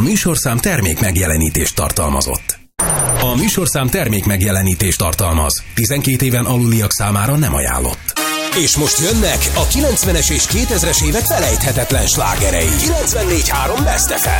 műsorszám termék megjelenítést tartalmazott. A műsorszám termék megjelenítést tartalmaz. 12 éven aluliak számára nem ajánlott. És most jönnek a 90-es és 2000-es évek felejthetetlen slágerei. 94.3 Best FM.